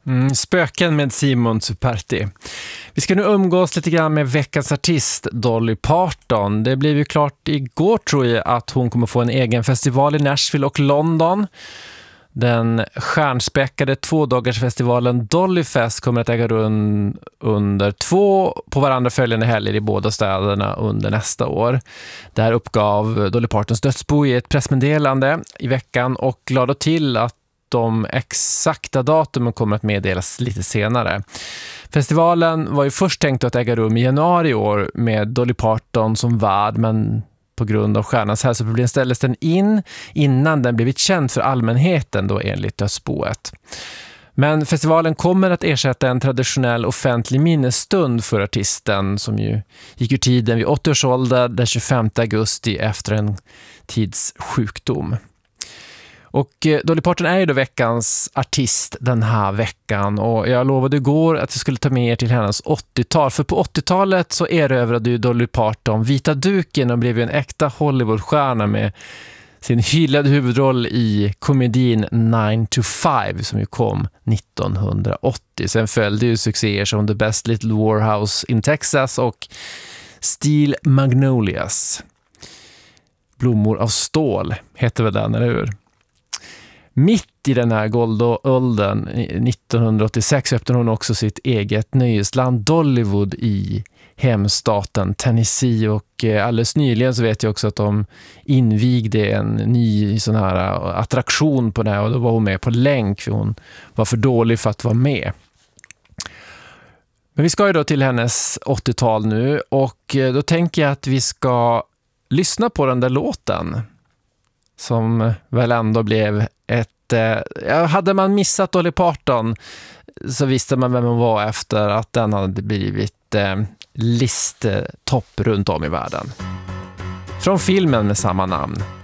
Spöken med Simon Superti. Vi ska nu umgås lite grann med veckans artist Dolly Parton. Det blev ju klart igår, tror jag, att hon kommer få en egen festival i Nashville och London. Den stjärnspäckade 2-dagarsfestivalen Dollyfest kommer att äga rum under 2 på varandra följande helger i båda städerna under nästa år. Det här uppgav Dolly Partons dödsbo i ett pressmeddelande i veckan och lade till att de exakta datumen kommer att meddelas lite senare. Festivalen var ju först tänkt att äga rum i januari i år med Dolly Parton som värd, men på grund av stjärnans hälsoproblem ställdes den in innan den blivit känd för allmänheten då, enligt dödsboet. Men festivalen kommer att ersätta en traditionell offentlig minnesstund för artisten som ju gick ur tiden vid 80 års ålder den 25 augusti efter en tids sjukdom. Och Dolly Parton är ju då veckans artist den här veckan, och jag lovade igår att jag skulle ta med er till hennes 80-tal, för på 80-talet så erövrade ju Dolly Parton vita duken och blev ju en äkta Hollywoodstjärna med sin hyllade huvudroll i komedin 9 to 5 som ju kom 1980. Sen följde ju succéer som The Best Little Warhouse in Texas och Steel Magnolias. Blommor av stål heter väl den, eller hur? Mitt i den här guldåldern 1986 öppnade hon också sitt eget nöjesland Dollywood i hemstaten Tennessee, och alldeles nyligen så vet jag också att de invigde en ny sån här attraktion på det här, och då var hon med på länk för hon var för dålig för att vara med. Men vi ska ju då till hennes 80-tal nu, och då tänker jag att vi ska lyssna på den där låten som väl ändå blev ett... hade man missat Dolly Parton så visste man vem hon var efter att den hade blivit listetopp runt om i världen. Från filmen med samma namn.